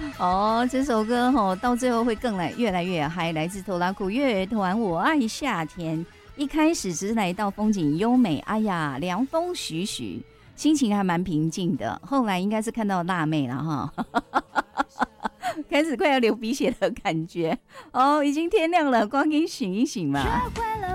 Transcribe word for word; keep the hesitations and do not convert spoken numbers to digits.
哦，这首歌吼到最后会更来越来越嗨，来自拖拉库乐团《我爱夏天》。一开始只是来到风景优美，哎呀，凉风徐徐，心情还蛮平静的。后来应该是看到辣妹了哈，开始快要流鼻血的感觉。哦，已经天亮了，光阴醒一醒嘛。